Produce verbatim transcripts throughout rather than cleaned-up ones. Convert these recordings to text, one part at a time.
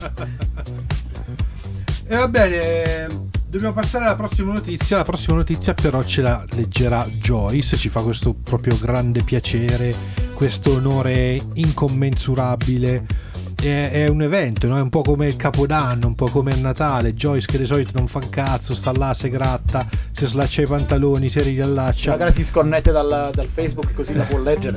E va bene, dobbiamo passare alla prossima notizia. La prossima notizia però ce la leggerà Joyce, ci fa questo proprio grande piacere, questo onore incommensurabile. È, è un evento, no? È un po' come il Capodanno, un po' come il Natale. Joyce che di solito non fa un cazzo, sta là, si gratta, si slaccia i pantaloni, si riallaccia. Magari si sconnette dal, dal Facebook così la può leggere.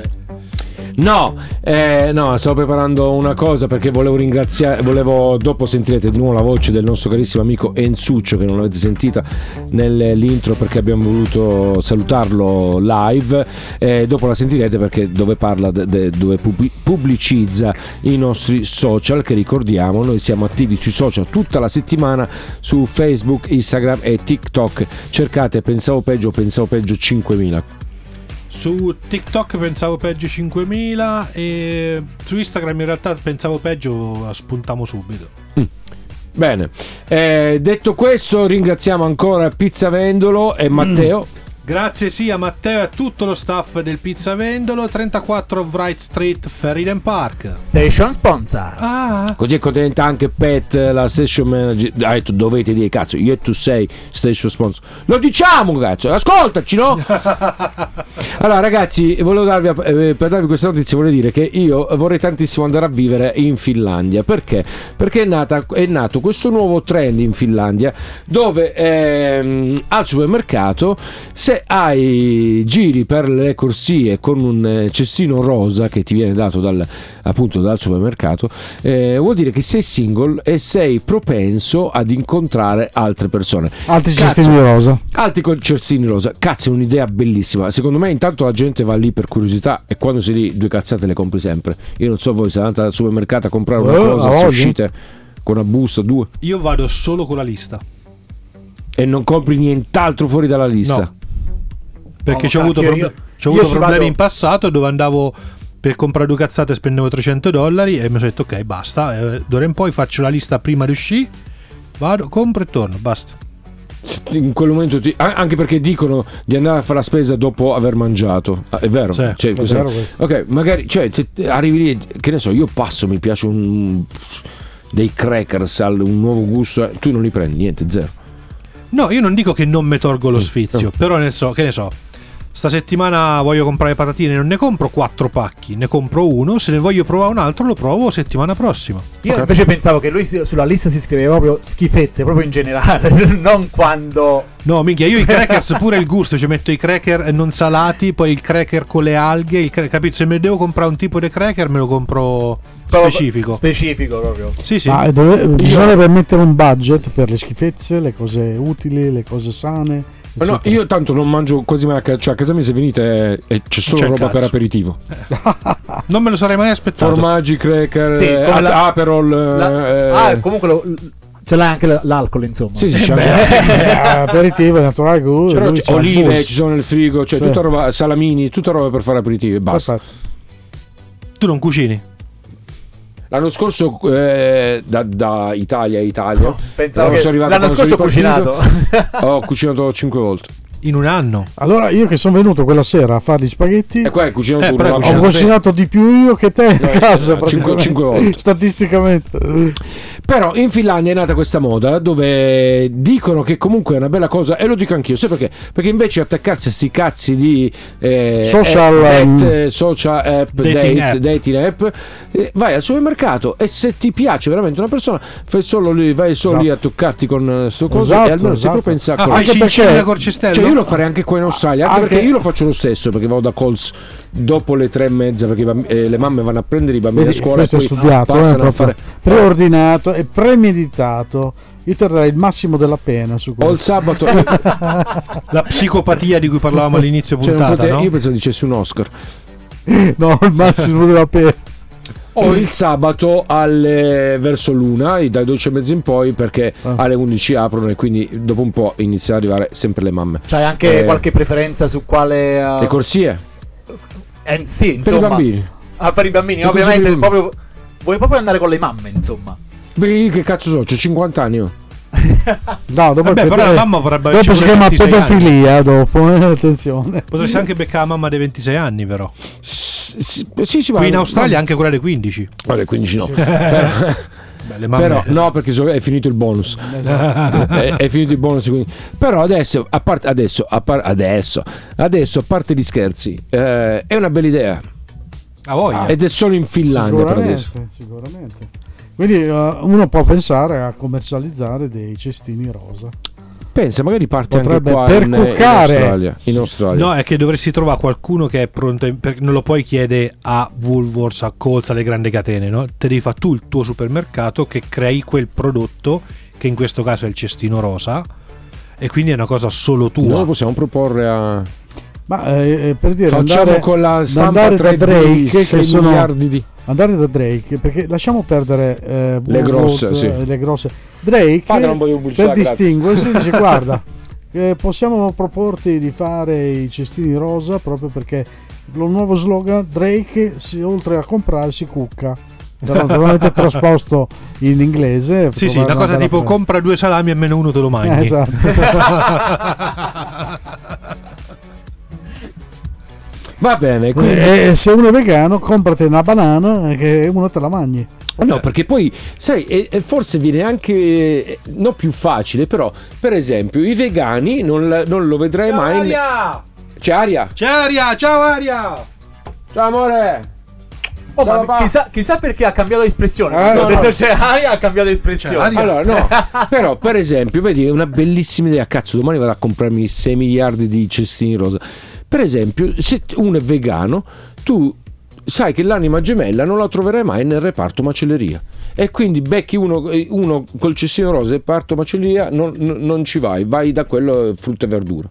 No, eh, no, stavo preparando una cosa perché volevo ringraziare, volevo, dopo sentirete di nuovo la voce del nostro carissimo amico Enzuccio, che non l'avete sentita nell'intro perché abbiamo voluto salutarlo live, eh, dopo la sentirete perché dove parla, de, de, dove pubblicizza i nostri social, che ricordiamo, noi siamo attivi sui social tutta la settimana su Facebook, Instagram e TikTok, cercate Pensavo Peggio o Pensavo Peggio cinquemila. Su TikTok Pensavo Peggio cinquemila e su Instagram in realtà Pensavo Peggio spuntiamo subito. Mm. Bene, eh, detto questo ringraziamo ancora Pizzavendolo e Matteo. Mm. Grazie sia a Matteo e a tutto lo staff del Pizzavendolo. Trentaquattro Wright Street, Fairhaven Park. Station sponsor. Ah. Così è contenta anche Pat, la station manager. Ha detto dovete dire cazzo, io e tu sei station sponsor. Lo diciamo cazzo, ascoltaci, no? Allora ragazzi, volevo darvi eh, per darvi questa notizia volevo dire che io vorrei tantissimo andare a vivere in Finlandia. Perché? Perché è, nata, è nato questo nuovo trend in Finlandia dove ehm, al supermercato se hai giri per le corsie con un cestino rosa che ti viene dato dal, appunto dal supermercato, eh, vuol dire che sei single e sei propenso ad incontrare altre persone, altri cazzo, cestini rosa altri cestini rosa. Cazzo, è un'idea bellissima secondo me. Intanto la gente va lì per curiosità e quando sei lì due cazzate le compri sempre. Io non so voi, se andate al supermercato a comprare una oh, cosa, se uscite con una busta due, io vado solo con la lista e non compri nient'altro fuori dalla lista. No. Perché no, ci ho avuto, proble- io, avuto problemi vado... in passato dove andavo per comprare due cazzate e spendevo trecento dollari e mi sono detto ok basta, eh, d'ora in poi faccio la lista prima di uscire, vado, compro e torno, basta. In quel momento ti... anche perché dicono di andare a fare la spesa dopo aver mangiato, ah, è vero, sì, cioè, è vero questo. ok, magari cioè, arrivi lì, che ne so, io passo, mi piace un dei crackers, un nuovo gusto, tu non li prendi, niente, zero. No, io non dico che non mi tolgo lo sfizio, però ne so, che ne so, sta settimana voglio comprare patatine, non ne compro quattro pacchi, ne compro uno, se ne voglio provare un altro lo provo settimana prossima. Io okay. invece pensavo che lui sulla lista si scriveva proprio schifezze, proprio in generale, non quando... No, minchia, io i crackers pure il gusto, ci metto i cracker non salati, poi il cracker con le alghe, il cracker, capito? Se me devo comprare un tipo di cracker me lo compro specifico. Specifico proprio. Sì, sì. Ah, dove, bisognerebbe mettere un budget per le schifezze, le cose utili, le cose sane. Ma no, io tanto non mangio quasi mai a casa, cioè a casa mia se venite e c'è solo c'è roba cazzo. per aperitivo. Non me lo sarei mai aspettato. Formaggi, cracker, sì, eh, la, Aperol. La, eh, ah, comunque lo, ce l'ha anche l'alcol, insomma. Sì, sì, Eh c'è beh, anche aperitivo, naturale gusto. però c'è olive, ci sono nel frigo, cioè sì. tutta roba, salamini, tutta roba per fare aperitivi e basta. Perfetto. Tu non cucini? L'anno scorso eh, da, da Italia a Italia Oh, pensavo che sono l'anno scorso ho cucinato. Ho cucinato cinque volte. In un anno? Allora io che sono venuto quella sera a fare gli spaghetti, E qua hai cucinato Eh, tu, però non hai la ho cucinato cucinato di più io che te No, a casa eh, cinque- praticamente. cinque volte. Statisticamente. Però in Finlandia è nata questa moda dove dicono che comunque è una bella cosa, e lo dico anch'io, sai perché? Perché invece di attaccarsi a sti cazzi di eh, Social, eh, um, date, social app, dating date, app. dating app, eh, vai al supermercato e se ti piace veramente una persona fai solo lì, vai solo lì a Esatto. toccarti con sto coso Esatto, e almeno esatto. sei propensa a Ah, fai Anche cincin perché- col cestello? Cioè io lo farei anche qua in Australia, anche, Anche- perché io lo faccio lo stesso, perché vado da Coles dopo le tre e mezza perché i bamb- eh, le mamme vanno a prendere i bambini Vedi, a scuola e questo è poi studiato, eh, passano a proprio fare preordinato e premeditato. Io terrei il massimo della pena su o il questo. sabato La psicopatia di cui parlavamo all'inizio cioè, non puntata, pote- no? io pensavo dicessi un Oscar. No, il massimo della pena. O il sabato alle verso l'una, dai dodici e mezza in poi, perché Ah. alle undici aprono e quindi dopo un po' iniziano ad arrivare sempre le mamme. C'hai anche Eh, qualche preferenza su quale... uh, Le corsie eh, sì, per i insomma. bambini. Ah, per i bambini, Le cose ovviamente. per i Proprio, vuoi proprio andare con le mamme, insomma. Beh, io che cazzo so, c'ho cinquanta anni io. No, dopo, Vabbè, è però pedo- la mamma potrebbe dopo averci si pure chiama ventisei anni. pedofilia dopo, eh, attenzione. Potresti anche beccare la mamma dei ventisei anni, però. S- Sì, sì, sì, Qui ma- in Australia ma- anche quella dei quindici. Vabbè, quindici no. Però, Beh, le mamme- Però no, perché so- è finito il bonus. Esatto. è, è finito il bonus, quindi. Però adesso, a parte adesso, a par- adesso, adesso, a parte gli scherzi, eh, è una bella idea. A voglia. Ed è solo in Finlandia per adesso. Sicuramente, sicuramente. Quindi uh, uno può pensare a commercializzare dei cestini rosa. Pensa, magari parte Potrebbe anche qua in, in percuccare. Australia. In Sì. Australia. No, è che dovresti trovare qualcuno che è pronto, perché non lo puoi chiedere a Woolworths, a Coles, alle grandi catene, no? Te devi fare tu il tuo supermercato che crei quel prodotto, che in questo caso è il cestino rosa, e quindi è una cosa solo tua. Noi possiamo proporre a. Ma eh, per dire, Facciamo andare, con la stampa andare da tre D Drake, che sei sono miliardi di. andare da Drake, perché lasciamo perdere eh, Le grosse, Woolworth, sì. eh, le grosse. Drake Fatela un po' di pubblicità, per grazie. distinguersi dice guarda, eh, possiamo proporti di fare i cestini rosa proprio perché lo nuovo slogan Drake si, oltre a comprare si cucca. Naturalmente trasposto in inglese. Sì, sì, una trovare cosa bella tipo frase. compra due salami e meno uno te lo mangi. Eh, esatto. Va bene, quindi. E se uno è vegano, comprati una banana che uno te la mangi. No, perché poi, sai, e, e forse viene anche eh, non più facile, però, per esempio, i vegani non, la- non lo vedrai mai. in- Aria! C'è Aria? Ciao Aria, ciao Aria! Ciao amore! Oh, ma Ciao, papà. chissà, chissà perché ha cambiato espressione. Eh, Ho no, detto no. c'è aria, ha cambiato espressione. C'è aria. Allora, no, però, per esempio, vedi, è una bellissima idea. Cazzo, domani vado a comprarmi sei miliardi di cestini rosa. Per esempio, se uno è vegano, tu sai che l'anima gemella non la troverai mai nel reparto macelleria. E quindi becchi uno, uno col cestino rosa e reparto macelleria, non, non- non ci vai, vai da quello frutta e verdura.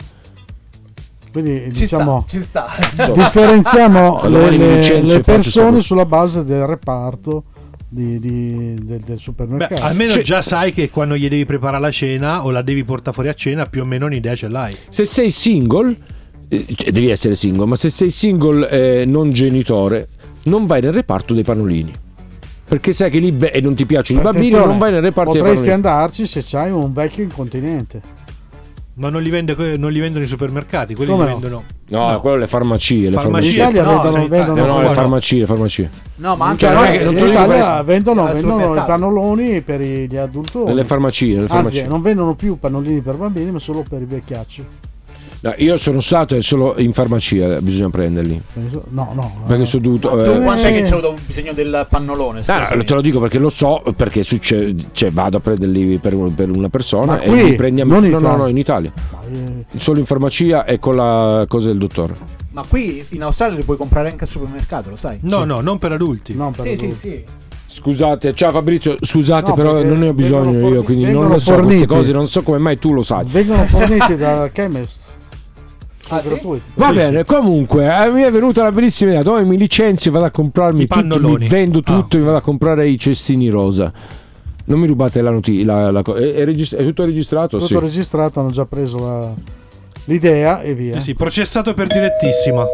Quindi Ci diciamo sta, ci sta. differenziamo le, Allora, le- Vincenzo, le hai fatto persone sto- sulla base del reparto di- di- del, del Beh, supermercato. almeno Cioè- già sai che quando gli devi preparare la cena o la devi portare fuori a cena, più o meno un'idea ce l'hai. Se sei single, eh, cioè, devi essere single, ma se sei single eh, non genitore, non vai nel reparto dei pannolini. Perché sai che lì be- e non ti piacciono i bambini, Attenzione, non vai nel reparto dei potresti pannolini. andarci se c'hai un vecchio incontinente. Ma non li, vende, non li vendono i supermercati, quelli Come li no? vendono. No, No. quello le farmacie, le In Farmacie. farmacie. Italia no, vendono, sono in Italia. vendono No, no, no, le no. farmacie, le farmacie. No, ma anche Cioè, Cioè, non è no, che- non in te lo dico Italia questo. vendono, Al vendono i supermercato. pannoloni per i- gli adultoni. Nelle farmacie, nelle Anzi, farmacie. non vendono più pannolini per bambini, ma solo per i vecchiacci. No, io sono stato e solo in farmacia, bisogna prenderli. Penso- No, no. Perché eh. sono dovuto. tu eh, quant'è Eh. che c'è avuto bisogno del pannolone? No, no, scusami? te lo dico perché lo so, perché succede, cioè vado a prenderli per, un- per una persona Ma e qui? li prendiamo. Non in no, no, Italia? no, in Italia. Ma, eh, Solo in farmacia e con la cosa del dottore. Ma qui in Australia li puoi comprare anche al supermercato, lo sai? No, no, non per adulti. non per Sì, sì, adulti. sì. Scusate, ciao Fabrizio, scusate, No, però perché non ne ho bisogno vengono io, forni- quindi non vengono lo so queste forniti. cose, non so come mai tu lo sai. Vengono forniti da chemist. Sono Ah, sì? gratuiti. Va Sì, bene, comunque eh, mi è venuta una bellissima idea. Domani mi licenzio e vado a comprarmi I tutto, pannoloni. mi vendo tutto Ah. e vado a comprare i cestini rosa. Non mi rubate la notizia. La, la co- è, è regist- è tutto registrato? Tutto Sì. registrato, hanno già preso la- l'idea e via. Sì, sì, processato per direttissima.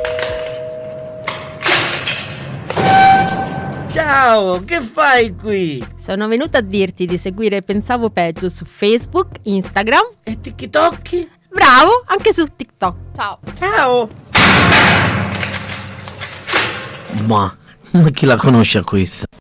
Ciao, che fai qui? Sono venuta a dirti di seguire Pensavo Peggio su Facebook, Instagram. E TikTok? Bravo, anche su TikTok. Ciao. Ciao! Ma, ma chi la conosce a questa?